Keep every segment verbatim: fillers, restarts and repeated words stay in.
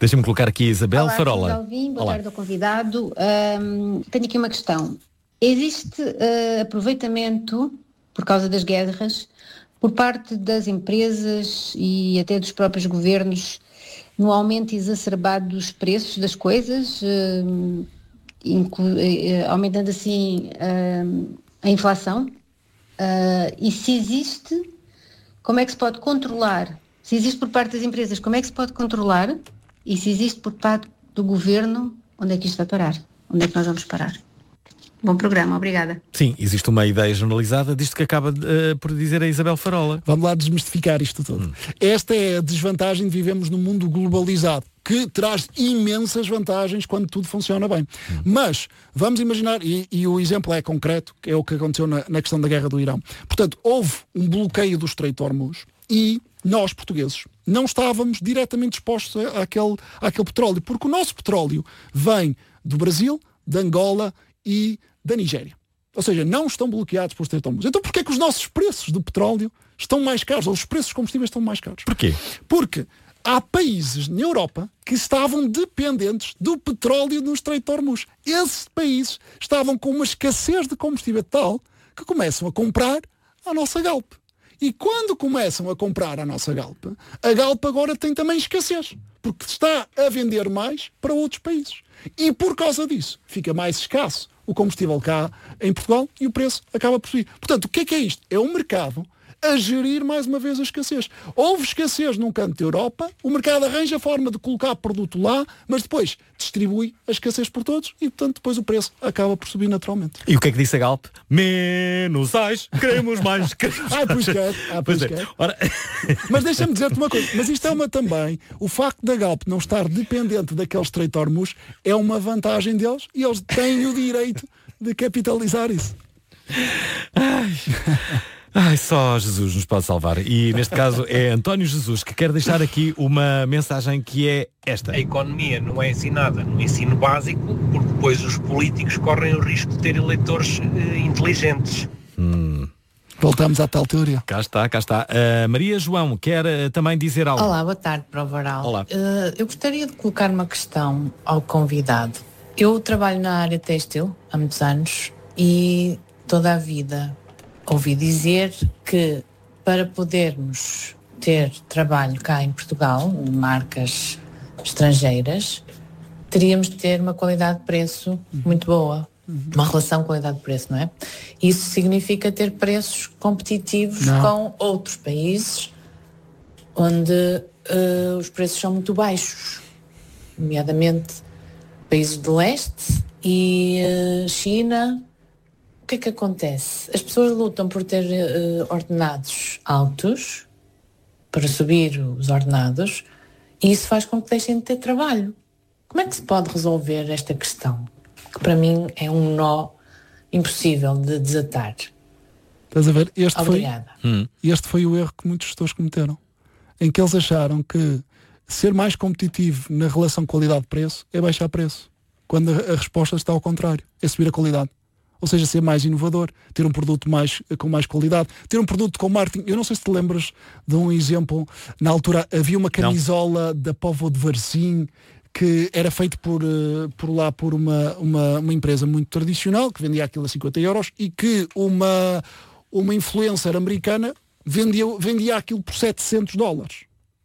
Deixa-me colocar aqui a Isabel Olá, Farola. Alvim, boa Olá. tarde ao convidado. Um, tenho aqui uma questão. Existe uh, aproveitamento, por causa das guerras, por parte das empresas e até dos próprios governos, no aumento exacerbado dos preços das coisas, uh, inclu- uh, aumentando assim uh, a inflação? Uh, e se existe, como é que se pode controlar? Se existe por parte das empresas, como é que se pode controlar? E se existe por parte do governo, onde é que isto vai parar? Onde é que nós vamos parar? Bom programa, obrigada. Sim, existe uma ideia jornalizada disto que acaba uh, por dizer a Isabel Farola. Vamos lá desmistificar isto tudo. Hum. Esta é a desvantagem de vivemos num mundo globalizado, que traz imensas vantagens quando tudo funciona bem. Hum. Mas, vamos imaginar, e, e o exemplo é concreto, que é o que aconteceu na, na questão da guerra do Irão. Portanto, houve um bloqueio do Estreito de Hormuz e nós, portugueses, não estávamos diretamente expostos àquele, àquele petróleo, porque o nosso petróleo vem do Brasil, de Angola e da Nigéria. Ou seja, não estão bloqueados por Estreito de Hormuz. Então porquê é que os nossos preços do petróleo estão mais caros, ou os preços dos combustíveis estão mais caros? Porquê? Porque há países na Europa que estavam dependentes do petróleo no Estreito de Hormuz. Esses países estavam com uma escassez de combustível tal que começam a comprar a nossa Galp. E quando começam a comprar a nossa Galp, a Galp agora tem também escassez, porque está a vender mais para outros países. E por causa disso, fica mais escasso o combustível cá em Portugal e o preço acaba por subir. Portanto, o que é que é isto? É um mercado a gerir mais uma vez a escassez. Houve escassez num canto da Europa, o mercado arranja a forma de colocar produto lá, mas depois distribui a escassez por todos e, portanto, depois o preço acaba por subir naturalmente. E o que é que disse a Galp? Menos sais, queremos mais. Queremos Ai, pois quer, ah, pois pois quer. é. Ora... Mas deixa-me dizer-te uma coisa, mas isto é uma também, o facto da Galp não estar dependente daquele Estreito de Hormuz é uma vantagem deles e eles têm o direito de capitalizar isso. Ai... Ai, só Jesus nos pode salvar. E neste caso é António Jesus que quer deixar aqui uma mensagem que é esta. A economia não é ensinada no ensino básico porque depois os políticos correm o risco de ter eleitores uh, inteligentes. Hum. Voltamos à tal teoria. Cá está, cá está. Uh, Maria João quer uh, também dizer algo. Olá, boa tarde, Prova Oral. Olá. Uh, eu gostaria de colocar uma questão ao convidado. Eu trabalho na área têxtil há muitos anos e toda a vida ouvi dizer que para podermos ter trabalho cá em Portugal, marcas estrangeiras, teríamos de ter uma qualidade de preço uhum. muito boa. Uhum. Uma relação qualidade-preço, não é? Isso significa ter preços competitivos não. com outros países onde uh, os preços são muito baixos, nomeadamente países do leste e uh, China. O que é que acontece? As pessoas lutam por ter uh, ordenados altos, para subir os ordenados, e isso faz com que deixem de ter trabalho. Como é que se pode resolver esta questão? Que para mim é um nó impossível de desatar. Estás a ver? Este Obrigada. Foi, este foi o erro que muitos gestores cometeram, em que eles acharam que ser mais competitivo na relação qualidade-preço é baixar preço, quando a, a resposta está ao contrário, é subir a qualidade. Ou seja, ser mais inovador, ter um produto mais, com mais qualidade, ter um produto com marketing. Eu não sei se te lembras de um exemplo, na altura havia uma camisola não. da Póvoa de Varzim, que era feito por, por lá por uma, uma, uma empresa muito tradicional, que vendia aquilo a cinquenta euros, e que uma, uma influencer americana vendia, vendia aquilo por setecentos dólares.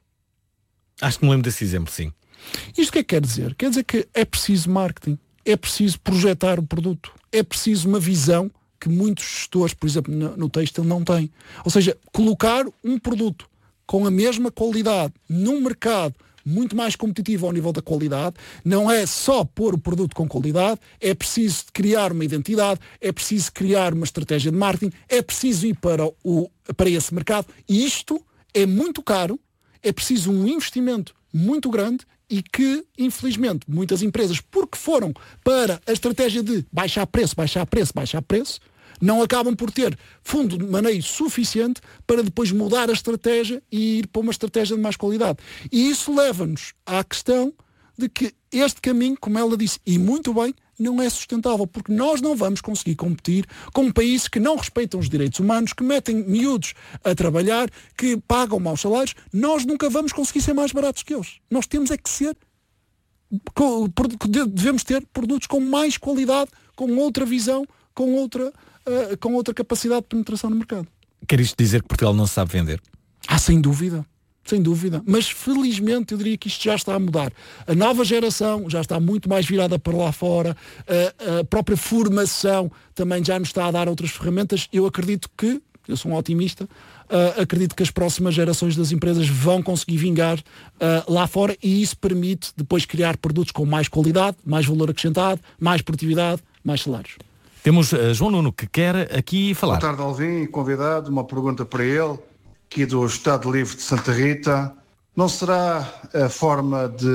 Acho que me lembro desse exemplo, sim. Isto o que é que quer dizer? Quer dizer que é preciso marketing, é preciso projetar o produto, é preciso uma visão que muitos gestores, por exemplo, no, no têxtil não têm. Ou seja, colocar um produto com a mesma qualidade num mercado muito mais competitivo ao nível da qualidade, não é só pôr o produto com qualidade, é preciso criar uma identidade, é preciso criar uma estratégia de marketing, é preciso ir para, o, para esse mercado, e isto é muito caro, é preciso um investimento muito grande e que, infelizmente, muitas empresas, porque foram para a estratégia de baixar preço, baixar preço, baixar preço, não acabam por ter fundo de maneio suficiente para depois mudar a estratégia e ir para uma estratégia de mais qualidade. E isso leva-nos à questão de que este caminho, como ela disse, e muito bem, não é sustentável, porque nós não vamos conseguir competir com países que não respeitam os direitos humanos, que metem miúdos a trabalhar, que pagam maus salários. Nós nunca vamos conseguir ser mais baratos que eles. Nós temos é que ser devemos ter produtos com mais qualidade, com outra visão, com outra, uh, com outra capacidade de penetração no mercado. Quer isto dizer que Portugal não se sabe vender? Ah, sem dúvida. Sem dúvida, mas felizmente eu diria que isto já está a mudar. A nova geração já está muito mais virada para lá fora, a, a própria formação também já nos está a dar outras ferramentas. Eu acredito que, eu sou um otimista, uh, acredito que as próximas gerações das empresas vão conseguir vingar uh, lá fora, e isso permite depois criar produtos com mais qualidade, mais valor acrescentado, mais produtividade, mais salários. Temos uh, João Nuno, que quer aqui falar. Boa tarde, Alvin, convidado, uma pergunta para ele. Aqui do Estado Livre de Santa Rita, não será a forma de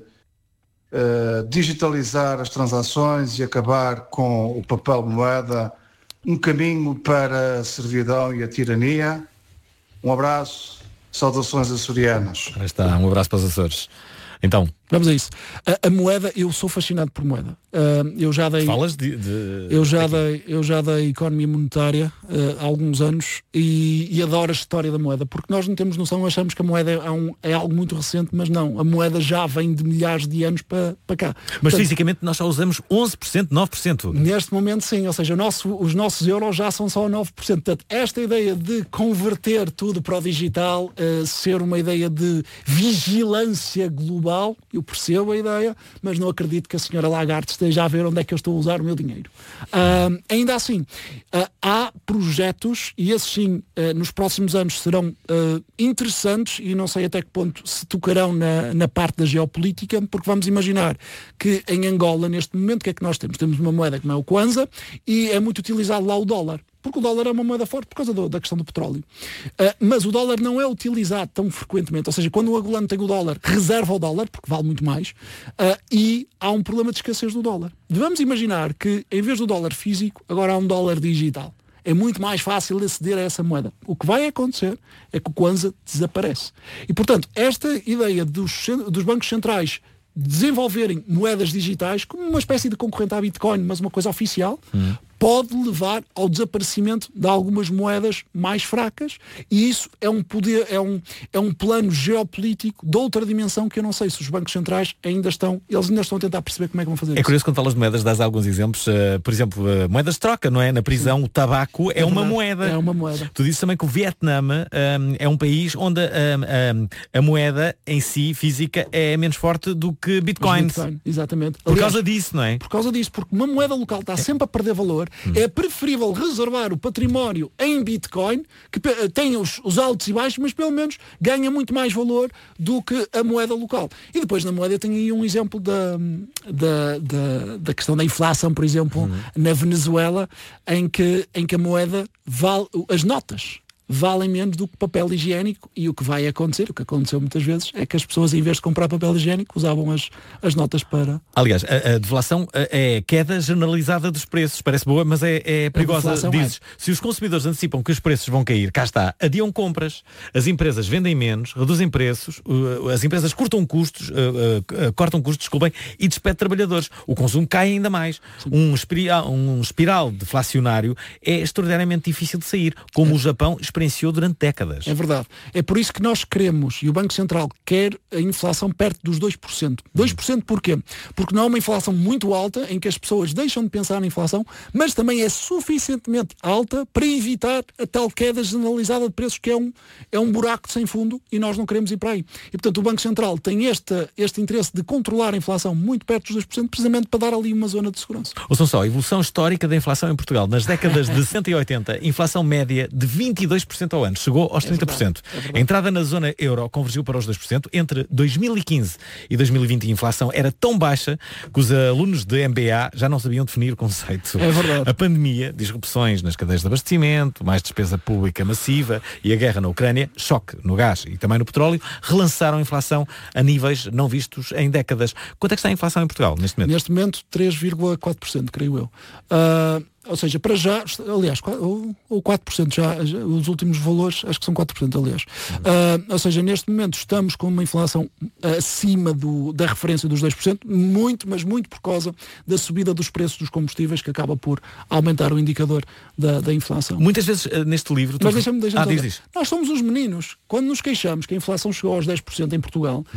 uh, digitalizar as transações e acabar com o papel moeda um caminho para a servidão e a tirania? Um abraço, saudações açorianas. Aí está, um abraço para os Açores. Então, vamos a isso. A, a moeda, eu sou fascinado por moeda. Uh, eu já dei. Falas de. de... Eu já dei, eu já dei economia monetária uh, há alguns anos e, e adoro a história da moeda, porque nós não temos noção, achamos que a moeda é, um, é algo muito recente, mas não. A moeda já vem de milhares de anos para, para cá. Mas Portanto, fisicamente nós só usamos onze por cento, nove por cento. Neste momento sim, ou seja, o nosso, os nossos euros já são só nove por cento. Portanto, esta ideia de converter tudo para o digital, uh, ser uma ideia de vigilância global, eu percebo a ideia, mas não acredito que a senhora Lagarde esteja a ver onde é que eu estou a usar o meu dinheiro. Uh, ainda assim, uh, há projetos, e esses sim, uh, nos próximos anos serão uh, interessantes, e não sei até que ponto se tocarão na, na parte da geopolítica, porque vamos imaginar que em Angola, neste momento, o que é que nós temos? Temos uma moeda que não é o Kwanza, e é muito utilizado lá o dólar, porque o dólar é uma moeda forte por causa do, da questão do petróleo. Uh, mas o dólar não é utilizado tão frequentemente, ou seja, quando o angolano tem o dólar, reserva o dólar, porque vale muito mais, uh, e há um problema de escassez do dólar. Devemos imaginar que, em vez do dólar físico, agora há um dólar digital. É muito mais fácil aceder a essa moeda. O que vai acontecer é que o Kwanza desaparece. E, portanto, esta ideia dos, dos bancos centrais desenvolverem moedas digitais como uma espécie de concorrente à Bitcoin, mas uma coisa oficial, hum. pode levar ao desaparecimento de algumas moedas mais fracas, e isso é um poder, é um, é um plano geopolítico de outra dimensão que eu não sei se os bancos centrais ainda estão, eles ainda estão a tentar perceber como é que vão fazer isso. É curioso quando falas de moedas, dás alguns exemplos, uh, por exemplo, uh, moedas de troca, não é? Na prisão, sim, o tabaco é, é uma moeda. É uma moeda. Tu dizes também que o Vietnã um, é um país onde um, um, a moeda em si, física, é menos forte do que bitcoins. Bitcoin, exatamente. Por Aliás, causa disso, não é? Por causa disso, porque uma moeda local está sempre a perder valor. Hum. É preferível reservar o património em Bitcoin, que tem os, os altos e baixos, mas pelo menos ganha muito mais valor do que a moeda local. E depois na moeda eu tenho aí um exemplo da, da, da, da questão da inflação, por exemplo, hum. na Venezuela, em que, em que a moeda vale, as notas valem menos do que papel higiênico, e o que vai acontecer, o que aconteceu muitas vezes, é que as pessoas, em vez de comprar papel higiênico, usavam as, as notas para... Aliás, a, a deflação é queda generalizada dos preços. Parece boa, mas é, é perigosa. Dizes, é. Se os consumidores antecipam que os preços vão cair, cá está, adiam compras, as empresas vendem menos, reduzem preços, as empresas cortam custos, uh, uh, cortam custos, desculpem, e despedem trabalhadores. O consumo cai ainda mais. Um espiral, um espiral deflacionário é extraordinariamente difícil de sair, como é. o Japão experienciou durante décadas. É verdade. É por isso que nós queremos, e o Banco Central quer, a inflação perto dos dois por cento. dois por cento porquê? Porque não é uma inflação muito alta, em que as pessoas deixam de pensar na inflação, mas também é suficientemente alta para evitar a tal queda generalizada de preços, que é um, é um buraco sem fundo, e nós não queremos ir para aí. E, portanto, o Banco Central tem este, este interesse de controlar a inflação muito perto dos dois por cento, precisamente para dar ali uma zona de segurança. Ouçam só, a evolução histórica da inflação em Portugal. Nas décadas de sessenta e oitenta, inflação média de vinte e dois por cento ao ano, chegou aos trinta por cento. É verdade, é a entrada na zona euro convergiu para os dois por cento. Entre dois mil e quinze e dois mil e vinte a inflação era tão baixa que os alunos de M B A já não sabiam definir o conceito. É verdade. A pandemia, disrupções nas cadeias de abastecimento, mais despesa pública massiva e a guerra na Ucrânia, choque no gás e também no petróleo, relançaram a inflação a níveis não vistos em décadas. Quanto é que está a inflação em Portugal neste momento? Neste momento três vírgula quatro por cento, creio eu. Uh... Ou seja, para já, aliás, ou quatro por cento já, os últimos valores, acho que são quatro por cento, aliás. Uhum. Uh, ou seja, neste momento estamos com uma inflação acima do, da referência dos dois por cento, muito, mas muito por causa da subida dos preços dos combustíveis, que acaba por aumentar o indicador da, da inflação. Muitas vezes uh, neste livro... Mas deixa-me, deixa-me ah, diz, diz. Nós somos os meninos. Quando nos queixamos que a inflação chegou aos dez por cento em Portugal, uhum.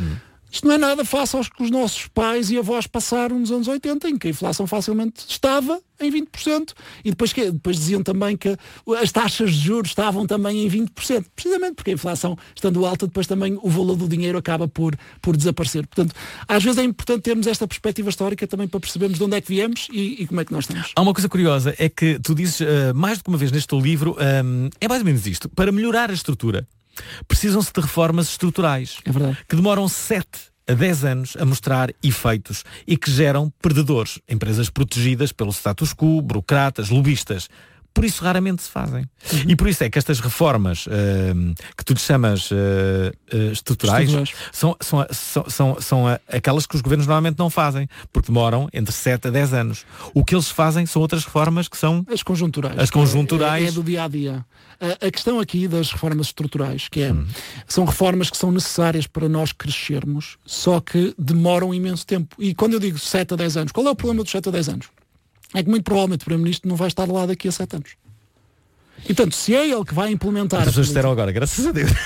Isto não é nada face aos que os nossos pais e avós passaram nos anos oitenta, em que a inflação facilmente estava em vinte por cento e depois, que, depois diziam também que as taxas de juros estavam também em vinte por cento, precisamente porque a inflação estando alta, depois também o valor do dinheiro acaba por, por desaparecer. Portanto, às vezes é importante termos esta perspectiva histórica também para percebermos de onde é que viemos e, e como é que nós estamos. Há uma coisa curiosa, é que tu dizes uh, mais do que uma vez neste teu livro, um, é mais ou menos isto, para melhorar a estrutura precisam-se de reformas estruturais, é verdade, que demoram sete a dez anos a mostrar efeitos e que geram perdedores, empresas protegidas pelo status quo, burocratas, lobistas. Por isso raramente se fazem. Uhum. E por isso é que estas reformas uh, que tu te chamas uh, uh, estruturais, estruturais. São, são, são, são, são a, aquelas que os governos normalmente não fazem, porque demoram entre sete a dez anos. O que eles fazem são outras reformas que são as conjunturais. As conjunturais. É, é do dia a dia. A, a questão aqui das reformas estruturais, que é, hum. são reformas que são necessárias para nós crescermos, só que demoram imenso tempo. E quando eu digo sete a dez anos, qual é o problema dos sete a dez anos? É que muito provavelmente o Primeiro-Ministro não vai estar lá daqui a sete anos. E portanto, se é ele que vai implementar... As pessoas disseram agora, graças a Deus.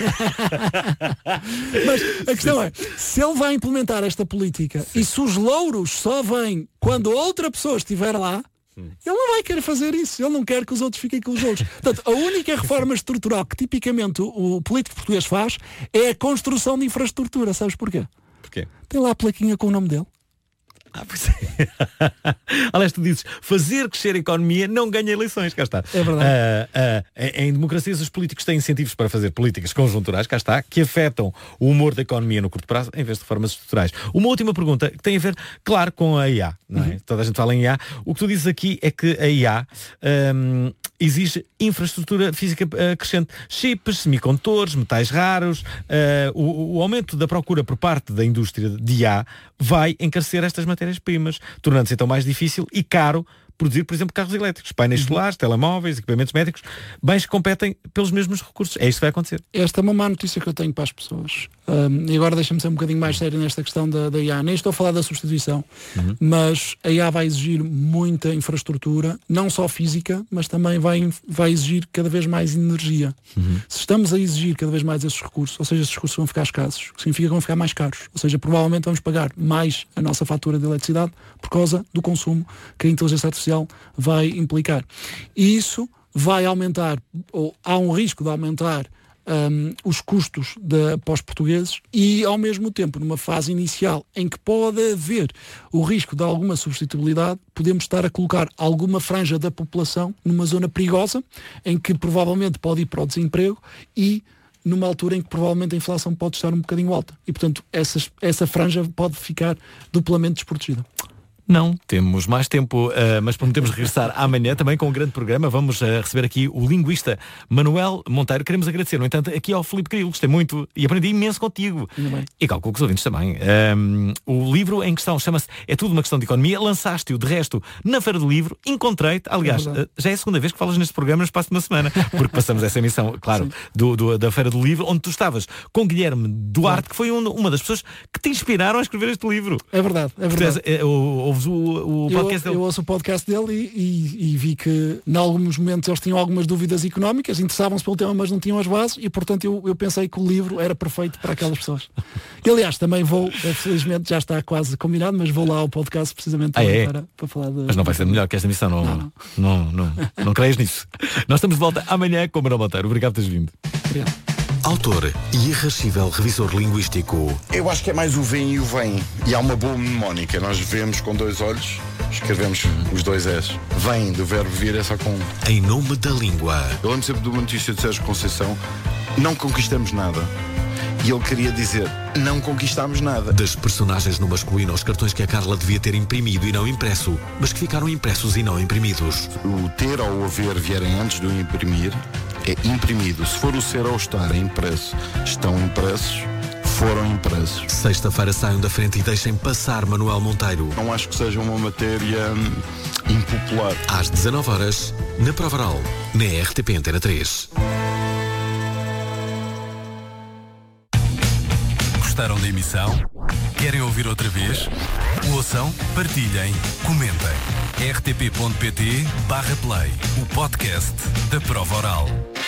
Mas a questão é, se ele vai implementar esta política, sim, e se os louros só vêm quando outra pessoa estiver lá, sim, ele não vai querer fazer isso. Ele não quer que os outros fiquem com os louros. Portanto, a única reforma estrutural que tipicamente o, o político português faz é a construção de infraestrutura. Sabes porquê? Porquê? Tem lá a plaquinha com o nome dele. Ah, pois é. Aliás, tu dizes, fazer crescer a economia não ganha eleições, cá está. É verdade. Uh, uh, em democracias os políticos têm incentivos para fazer políticas conjunturais, cá está, que afetam o humor da economia no curto prazo, em vez de reformas estruturais. Uma última pergunta, que tem a ver, claro, com a I A, não é? Uhum. Toda a gente fala em I A. O que tu dizes aqui é que a I A um, exige infraestrutura física uh, crescente. Chips, semicondutores, metais raros, uh, o, o aumento da procura por parte da indústria de I A vai encarecer estas matérias-primas, tornando-se então mais difícil e caro produzir, por exemplo, carros elétricos, painéis uhum. solares, telemóveis, equipamentos médicos, bens que competem pelos mesmos recursos. É isto que vai acontecer. Esta é uma má notícia que eu tenho para as pessoas. Um, e agora deixa-me ser um bocadinho mais sério nesta questão da, da I A. Nem estou a falar da substituição, uhum. mas a I A vai exigir muita infraestrutura, não só física, mas também vai, vai exigir cada vez mais energia. Uhum. Se estamos a exigir cada vez mais esses recursos, ou seja, esses recursos vão ficar escassos, o que significa que vão ficar mais caros. Ou seja, provavelmente vamos pagar mais a nossa fatura de eletricidade por causa do consumo que a inteligência artificial vai implicar. E isso vai aumentar, ou há um risco de aumentar um, os custos de, para os portugueses e, ao mesmo tempo, numa fase inicial em que pode haver o risco de alguma substituibilidade, podemos estar a colocar alguma franja da população numa zona perigosa, em que provavelmente pode ir para o desemprego e numa altura em que provavelmente a inflação pode estar um bocadinho alta. E, portanto, essa, essa franja pode ficar duplamente desprotegida. Não, temos mais tempo, uh, mas prometemos regressar amanhã também com um grande programa. Vamos uh, receber aqui o linguista Manuel Monteiro. Queremos agradecer, no entanto, aqui ao Filipe Grilo. Gostei muito e aprendi imenso contigo. E calculo que os ouvintes também. Um, o livro em questão chama-se É Tudo Uma Questão de Economia. Lançaste-o, de resto, na Feira do Livro. Encontrei-te. Aliás, é uh, já é a segunda vez que falas neste programa no espaço de uma semana. Porque passamos essa emissão, claro, do, do, da Feira do Livro, onde tu estavas com Guilherme Duarte, que foi um, uma das pessoas que te inspiraram a escrever este livro. É verdade, é verdade. Porque, uh, ouves o, o podcast eu, dele. Eu ouço o podcast dele e, e, e vi que em alguns momentos eles tinham algumas dúvidas económicas, interessavam-se pelo tema, mas não tinham as bases e, portanto, eu, eu pensei que o livro era perfeito para aquelas pessoas. E, aliás, também vou, felizmente já está quase combinado, mas vou lá ao podcast precisamente ah, é? para, para falar de... Mas não vai ser melhor que esta emissão, não, não, não. não, não, não creias nisso. Nós estamos de volta amanhã com o Manuel Monteiro. Obrigado por teres vindo. Obrigado. Autor e irrascível revisor linguístico. Eu acho que é mais o vem e o vem. E há uma boa mnemónica. Nós vemos com dois olhos, escrevemos os dois S. Vem, do verbo vir, é só com um. Em nome da língua. Eu lembro sempre de uma notícia de Sérgio Conceição. Não conquistamos nada. E ele queria dizer, não conquistámos nada. Das personagens no masculino aos cartões que a Carla devia ter imprimido e não impresso, mas que ficaram impressos e não imprimidos. O ter ou o haver vierem antes do imprimir é imprimido. Se for o ser ou o estar é impresso. Estão impressos, foram impressos. Sexta-feira saiam da frente e deixem passar Manuel Monteiro. Não acho que seja uma matéria hum, impopular. Às dezanove horas, na Provaral, na R T P Antena três. Gostaram da emissão? Querem ouvir outra vez? Ouçam, partilhem, comentem. r t p ponto p t barra play, o podcast da Prova Oral.